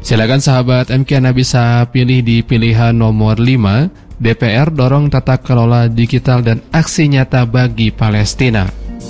Silakan sahabat MK, Anda bisa pilih di pilihan nomor 5, DPR dorong tata kelola digital dan aksi nyata bagi Palestina.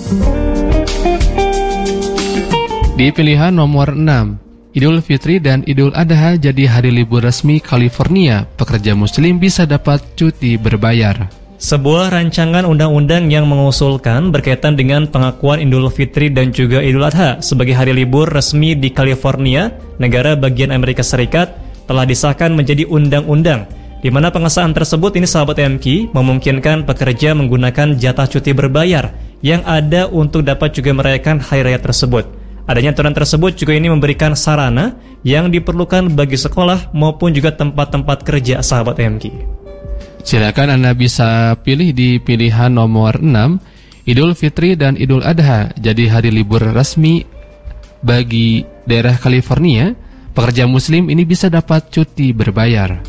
Di pilihan nomor 6, Idul Fitri dan Idul Adha jadi hari libur resmi California, pekerja muslim bisa dapat cuti berbayar. Sebuah rancangan undang-undang yang mengusulkan berkaitan dengan pengakuan Idul Fitri dan juga Idul Adha sebagai hari libur resmi di California, negara bagian Amerika Serikat, telah disahkan menjadi undang-undang, di mana pengesahan tersebut ini sahabat MQ memungkinkan pekerja menggunakan jatah cuti berbayar yang ada untuk dapat juga merayakan hari raya tersebut. Adanya aturan tersebut juga ini memberikan sarana yang diperlukan bagi sekolah maupun juga tempat-tempat kerja sahabat MQ. Silakan Anda bisa pilih di pilihan nomor 6, Idul Fitri dan Idul Adha jadi hari libur resmi bagi daerah California, pekerja muslim ini bisa dapat cuti berbayar.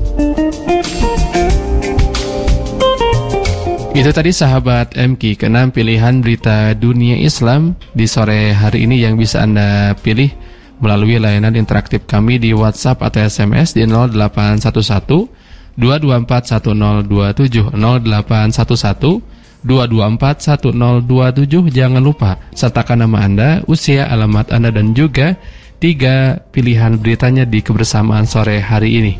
Itu tadi sahabat MQ, ke-6 pilihan berita dunia Islam di sore hari ini yang bisa Anda pilih melalui layanan interaktif kami di WhatsApp atau SMS di 0811 2241027 0811 2241027. Jangan lupa sertakan nama Anda, usia, alamat Anda, dan juga 3 pilihan beritanya di kebersamaan sore hari ini.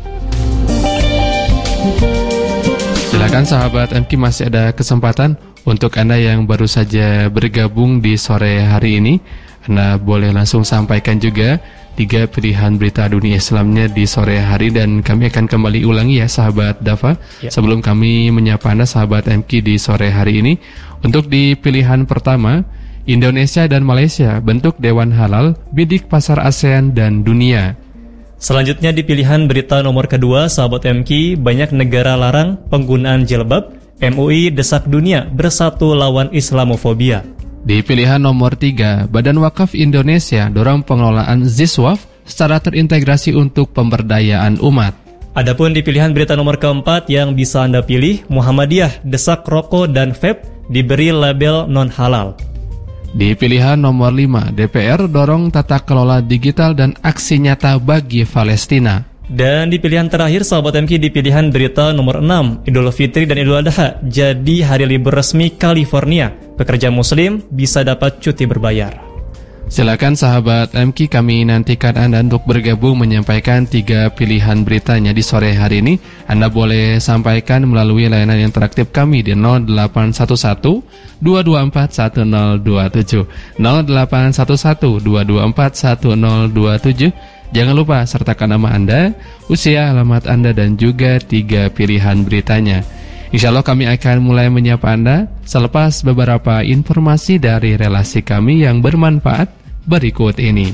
Silakan sahabat MQ, masih ada kesempatan untuk Anda yang baru saja bergabung di sore hari ini. Anda boleh langsung sampaikan juga 3 pilihan berita dunia Islamnya di sore hari, dan kami akan kembali ulangi ya sahabat Dafa sebelum kami menyapa Anda sahabat MQ di sore hari ini. Untuk di pilihan pertama, Indonesia dan Malaysia bentuk Dewan Halal bidik pasar ASEAN dan dunia. Selanjutnya di pilihan berita nomor kedua sahabat MQ, banyak negara larang penggunaan jilbab, MUI desak dunia bersatu lawan Islamofobia. Di pilihan nomor 3, Badan Wakaf Indonesia dorong pengelolaan Ziswaf secara terintegrasi untuk pemberdayaan umat. Adapun di pilihan berita nomor keempat yang bisa Anda pilih, Muhammadiyah desak rokok dan vape diberi label non-halal. Di pilihan nomor 5, DPR dorong tata kelola digital dan aksi nyata bagi Palestina. Dan di pilihan terakhir sahabat MQ, di pilihan berita nomor 6, Idul Fitri dan Idul Adha jadi hari libur resmi California, pekerja muslim bisa dapat cuti berbayar. Silakan sahabat MQ, kami nantikan Anda untuk bergabung menyampaikan 3 pilihan beritanya di sore hari ini. Anda boleh sampaikan melalui layanan interaktif kami di 0811 224 1027 0811 224 1027. Jangan lupa sertakan nama Anda, usia, alamat Anda, dan juga 3 pilihan beritanya. Insya Allah kami akan mulai menyapa Anda selepas beberapa informasi dari relasi kami yang bermanfaat berikut ini.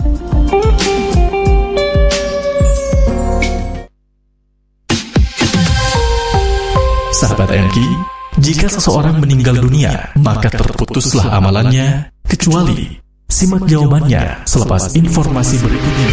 Sahabat MQ, jika seseorang meninggal dunia, maka terputuslah amalannya, kecuali simak jawabannya selepas informasi berikut ini.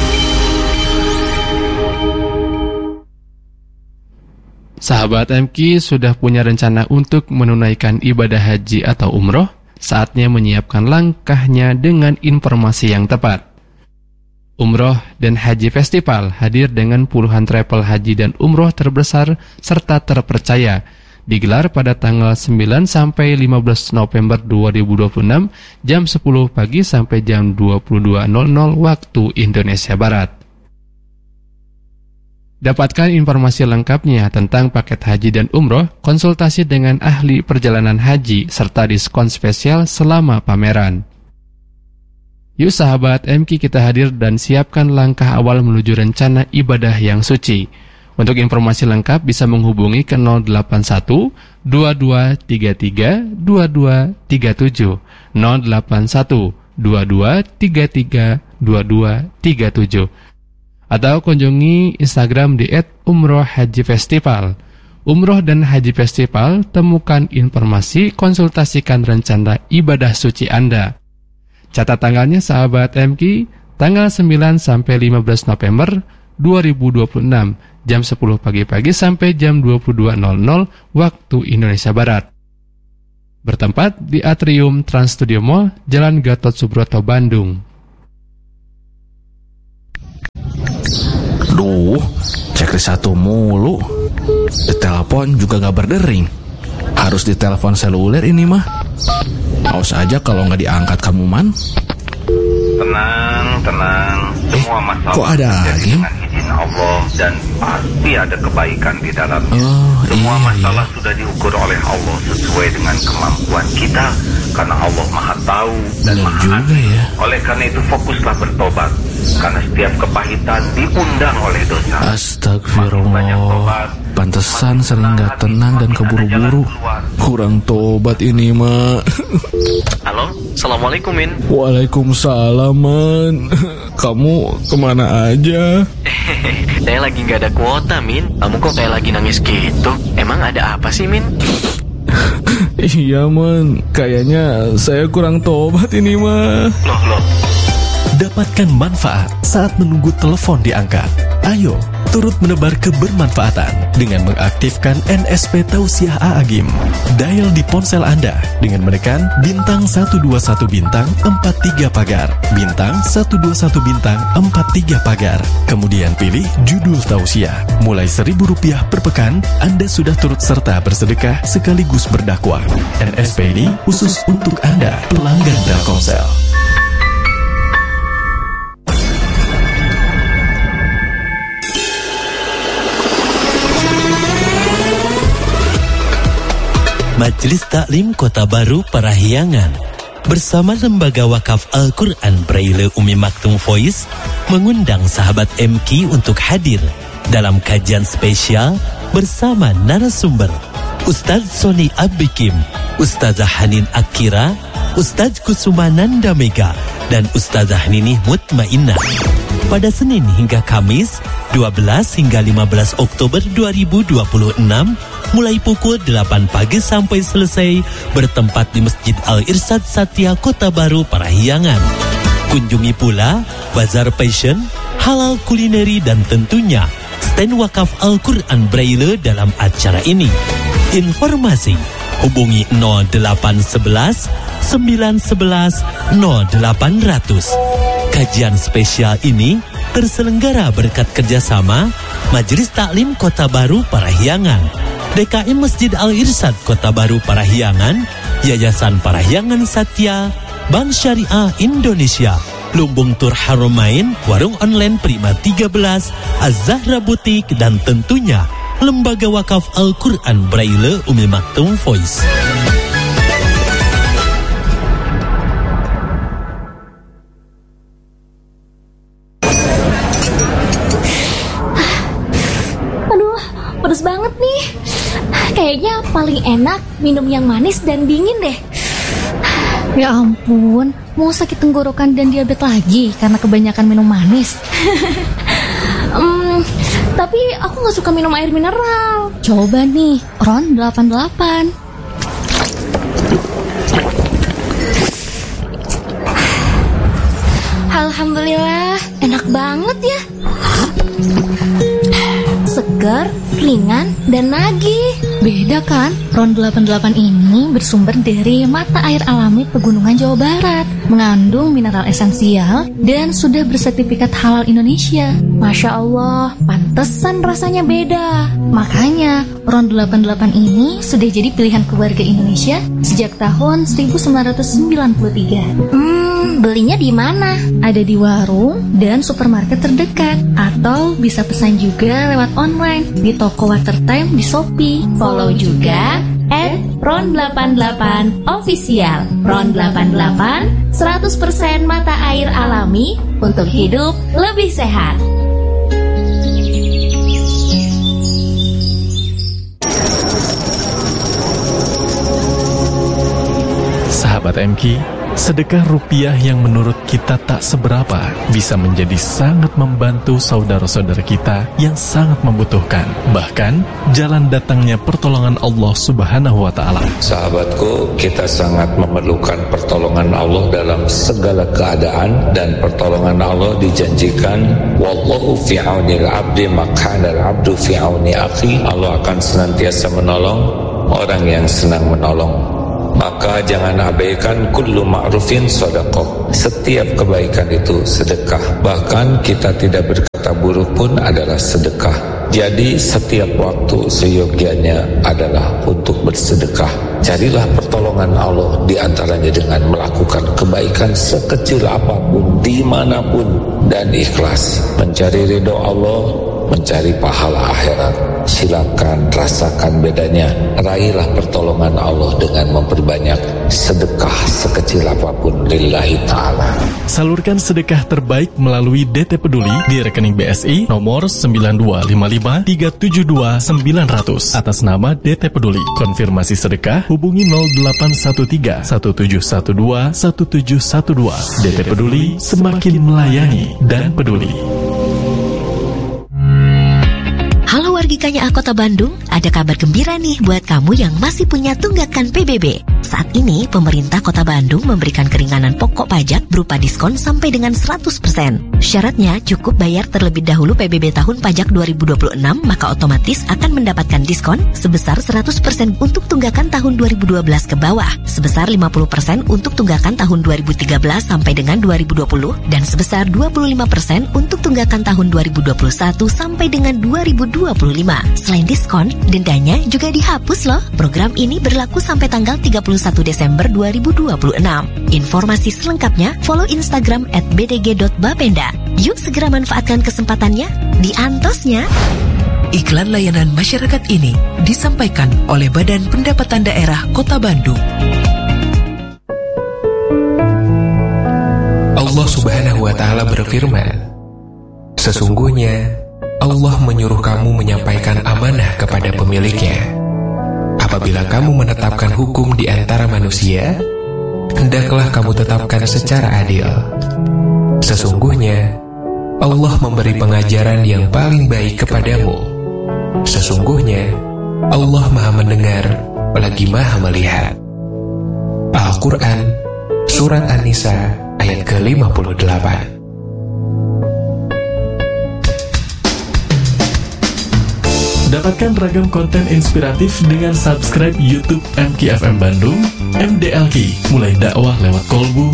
Sahabat MQ sudah punya rencana untuk menunaikan ibadah haji atau umroh? Saatnya menyiapkan langkahnya dengan informasi yang tepat. Umroh dan Haji Festival hadir dengan puluhan travel haji dan umroh terbesar serta terpercaya. Digelar pada tanggal 9 sampai 15 November 2026 jam 10 pagi sampai jam 22.00 waktu Indonesia Barat. Dapatkan informasi lengkapnya tentang paket haji dan umroh, konsultasi dengan ahli perjalanan haji, serta diskon spesial selama pameran. Yuk sahabat MQ, kita hadir dan siapkan langkah awal menuju rencana ibadah yang suci. Untuk informasi lengkap bisa menghubungi ke 081 2233 2237 081 2233 2237 atau kunjungi Instagram di @umrohhajifestival. Umroh dan Haji Festival, temukan informasi, konsultasikan rencana ibadah suci Anda. Catat tanggalnya sahabat MQ, tanggal 9 sampai 15 November 2026, jam 10 pagi-pagi sampai jam 22.00 waktu Indonesia Barat. Bertempat di Atrium Trans Studio Mall, Jalan Gatot Subroto, Bandung. Aduh, checklist 1 mulu. Ditelepon juga gak berdering. Harus ditelepon seluler ini mah. Awas aja kalau gak diangkat kamu, Man. Tenang. Semua masalah kok ada lagi? dengan izin Allah dan pasti ada kebaikan di dalamnya. Semua masalah sudah diukur oleh Allah sesuai dengan kemampuan kita, karena Allah Maha Tahu dan Benar Maha juga Adil. ya. Oleh karena itu fokuslah bertobat, karena setiap kepahitan diundang oleh dosa. Astagfirullah. Pantesan sering gak tenang dan keburu-buru. Kurang tobat ini mah. Halo, Assalamualaikum Min. Waalaikumsalam, Man. Kamu kemana aja? Saya lagi gak ada kuota Min. Kamu kok kayak lagi nangis gitu? Emang ada apa sih Min? Iya, Man. Kayaknya saya kurang tobat ini mah. Loh. Dapatkan manfaat saat menunggu telepon diangkat. Ayo, turut menebar kebermanfaatan dengan mengaktifkan NSP Tausiah A'agim. Dial di ponsel Anda dengan menekan bintang 121 bintang 43 pagar, bintang 121 bintang 43 pagar. Kemudian pilih judul Tausiah. Mulai Rp1.000 per pekan, Anda sudah turut serta bersedekah sekaligus berdakwah. NSP ini khusus untuk Anda, pelanggan Telkomsel. Majelis Taklim Kota Baru Parahyangan bersama Lembaga Wakaf Al-Quran Braille Umi Maktum Voice mengundang sahabat MQ untuk hadir dalam kajian spesial bersama narasumber Ustadz Sony Abikim, Ustazah Hanin Akira, Ustadz Kusumananda Mega, dan Ustazah Ninih Mutmainnah pada Senin hingga Kamis 12 hingga 15 Oktober 2026 mulai pukul 8 pagi sampai selesai bertempat di Masjid Al-Irsyad Satya Kota Baru Parahyangan. Kunjungi pula Bazar Passion, halal kulineri dan tentunya stand wakaf Al-Quran Braille dalam acara ini. Informasi hubungi 0811 911 0800. Kajian spesial ini terselenggara berkat kerjasama Majelis Taklim Kota Baru Parahyangan, DKM Masjid Al-Irsyad Kota Baru Parahyangan, Yayasan Parahyangan Satya, Bank Syariah Indonesia, Lumbung Tur Haramain, Warung Online Prima 13, Az-Zahra Butik, dan tentunya Lembaga Wakaf Al-Quran Braille Umi Maktum Voice. Pedes banget nih. Kayaknya paling enak minum yang manis dan dingin deh. Ya ampun, mau sakit tenggorokan dan diabetes lagi karena kebanyakan minum manis. Tapi aku gak suka minum air mineral. Coba nih, Ron 88. Alhamdulillah, enak banget ya. Segar, ringan, dan nagih. Beda kan? Ron 88 ini bersumber dari mata air alami Pegunungan Jawa Barat, mengandung mineral esensial dan sudah bersertifikat halal Indonesia. Masya Allah, pantesan rasanya beda. Makanya Ron 88 ini sudah jadi pilihan keluarga Indonesia sejak tahun 1993. Belinya di mana? Ada di warung dan supermarket terdekat, atau bisa pesan juga lewat online di toko Watertime di Shopee. Follow juga @ron88 official. Ron 88 100% mata air alami untuk hidup lebih sehat. Sahabat MQ, sedekah rupiah yang menurut kita tak seberapa bisa menjadi sangat membantu saudara-saudara kita yang sangat membutuhkan. Bahkan, jalan datangnya pertolongan Allah Subhanahu wa Ta'ala. Sahabatku, kita sangat memerlukan pertolongan Allah dalam segala keadaan, dan pertolongan Allah dijanjikan, wallahu fi aunil abdi makana al-abdu fi auni akhi. Allah akan senantiasa menolong orang yang senang menolong. Maka jangan abaikan kullu ma'rufin sedekah. Setiap kebaikan itu sedekah. Bahkan kita tidak berkata buruk pun adalah sedekah. Jadi setiap waktu seyogianya adalah untuk bersedekah. Carilah pertolongan Allah diantaranya dengan melakukan kebaikan sekecil apapun, dimanapun, dan ikhlas. Mencari ridho Allah, mencari pahala akhirat. Silakan rasakan bedanya. Raihlah pertolongan Allah dengan memperbanyak sedekah sekecil apapun lillahi ta'ala. Salurkan sedekah terbaik melalui DT Peduli di rekening BSI nomor 9255372900 atas nama DT Peduli. Konfirmasi sedekah hubungi 0813 1712 1712. DT Peduli, semakin melayani dan peduli. Halo wargi KAA Kota Bandung, ada kabar gembira nih buat kamu yang masih punya tunggakan PBB. Saat ini, pemerintah Kota Bandung memberikan keringanan pokok pajak berupa diskon sampai dengan 100%. Syaratnya cukup bayar terlebih dahulu PBB tahun pajak 2026, maka otomatis akan mendapatkan diskon sebesar 100% untuk tunggakan tahun 2012 ke bawah, sebesar 50% untuk tunggakan tahun 2013 sampai dengan 2020, dan sebesar 25% untuk tunggakan tahun 2021 sampai dengan 2025. Selain diskon, dendanya juga dihapus loh. Program ini berlaku sampai tanggal 31 Desember 2026. Informasi selengkapnya follow Instagram @bdg.bapenda. Yuk segera manfaatkan kesempatannya di Antosnya. Iklan layanan masyarakat ini disampaikan oleh Badan Pendapatan Daerah Kota Bandung. Allah Subhanahu wa Ta'ala berfirman, sesungguhnya Allah menyuruh kamu menyampaikan amanah kepada pemiliknya. Apabila kamu menetapkan hukum di antara manusia, hendaklah kamu tetapkan secara adil. Sesungguhnya Allah memberi pengajaran yang paling baik kepadamu. Sesungguhnya Allah Maha Mendengar lagi Maha Melihat. Al-Quran Surat An-Nisa ayat ke-58. Dapatkan ragam konten inspiratif dengan subscribe YouTube MKFM Bandung, MDLK, mulai dakwah lewat kolbu,